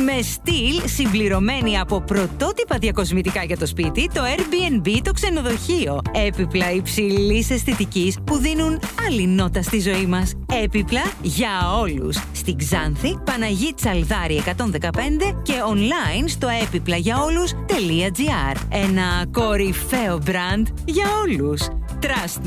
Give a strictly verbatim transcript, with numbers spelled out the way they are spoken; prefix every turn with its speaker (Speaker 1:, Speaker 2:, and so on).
Speaker 1: Με στυλ συμπληρωμένη από πρωτότυπα διακοσμητικά για το σπίτι, το Airbnb το ξενοδοχείο. Έπιπλα υψηλής αισθητικής που δίνουν άλλη νότα στη ζωή μας. Έπιπλα για όλους. Στην Ξάνθη, Παναγί Τσαλδάρη εκατόν δεκαπέντε και online στο έπιπλαγιαόλους τελεία τζι άρ. Ένα κορυφαίο μπραντ για όλους. Trust